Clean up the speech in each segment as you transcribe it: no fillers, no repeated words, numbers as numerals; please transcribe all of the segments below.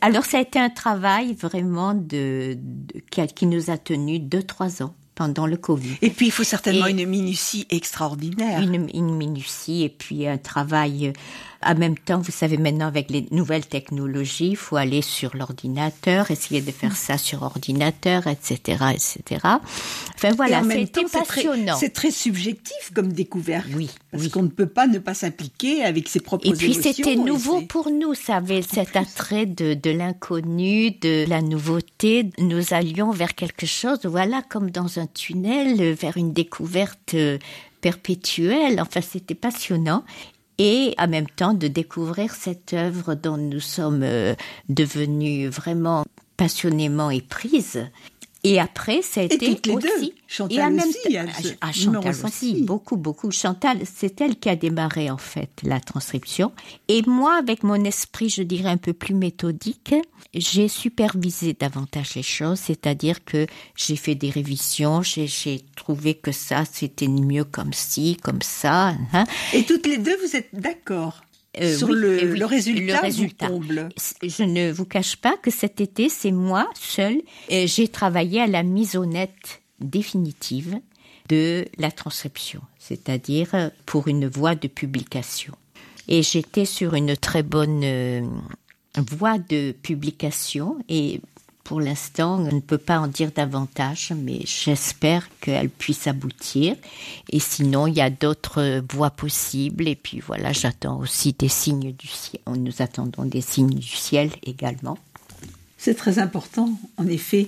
Alors, ça a été un travail vraiment qui nous a tenu 2-3 ans pendant le Covid. Et puis, il faut certainement une minutie extraordinaire. Une minutie et puis un travail. En même temps, vous savez, maintenant, avec les nouvelles technologies, il faut aller sur l'ordinateur, essayer de faire ça sur ordinateur, etc., etc. Enfin, voilà, c'était passionnant. C'est très subjectif comme découverte. Oui. Parce qu'on ne peut pas ne pas s'impliquer avec ses propres émotions. Et puis, c'était nouveau pour nous, ça avait cet attrait de l'inconnu, de la nouveauté. Nous allions vers quelque chose, voilà, comme dans un tunnel, vers une découverte perpétuelle. Enfin, c'était passionnant. Et en même temps de découvrir cette œuvre dont nous sommes devenus vraiment passionnément éprises. Et après, ça a été toutes les aussi... Deux. Chantal aussi. Chantal aussi, beaucoup. Chantal, c'est elle qui a démarré en fait la transcription. Et moi, avec mon esprit, je dirais un peu plus méthodique, j'ai supervisé davantage les choses, c'est-à-dire que j'ai fait des révisions, j'ai trouvé que ça, c'était mieux comme ci, comme ça. Hein. Et toutes les deux, vous êtes d'accord sur le résultat vous comble. Je ne vous cache pas que cet été, c'est moi seule. J'ai travaillé à la mise au net définitive de la transcription, c'est-à-dire pour une voie de publication. Et j'étais sur une très bonne voie de publication et pour l'instant, on ne peut pas en dire davantage, mais j'espère qu'elle puisse aboutir. Et sinon, il y a d'autres voies possibles. Et puis voilà, j'attends aussi des signes du ciel. Nous attendons des signes du ciel également. C'est très important, en effet.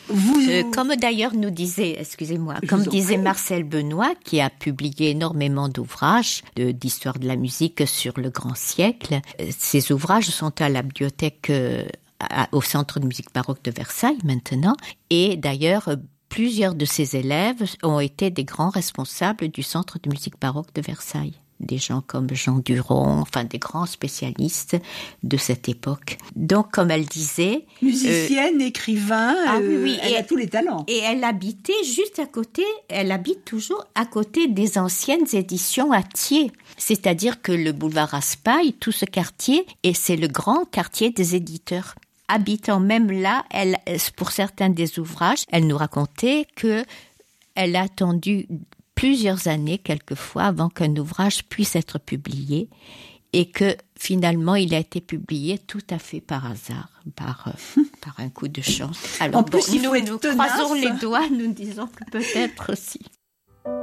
Comme d'ailleurs nous disait, comme disait Marcel Benoît, qui a publié énormément d'ouvrages d'histoire de la musique sur le grand siècle. Ces ouvrages sont à la bibliothèque au Centre de musique baroque de Versailles maintenant. Et d'ailleurs, plusieurs de ses élèves ont été des grands responsables du Centre de musique baroque de Versailles. Des gens comme Jean Duron, enfin des grands spécialistes de cette époque. Donc, comme elle disait... Musicienne, écrivain, oui, elle a tous les talents. Et elle habitait juste à côté, elle habite toujours à côté des anciennes éditions à Thiers. C'est-à-dire que le boulevard Raspail, tout ce quartier, et c'est le grand quartier des éditeurs. Habitant même là, pour certains des ouvrages, elle nous racontait que elle a attendu plusieurs années, quelquefois, avant qu'un ouvrage puisse être publié et que finalement, il a été publié tout à fait par hasard, par un coup de chance. Alors, en plus, nous croisons les doigts, nous disons que peut-être aussi.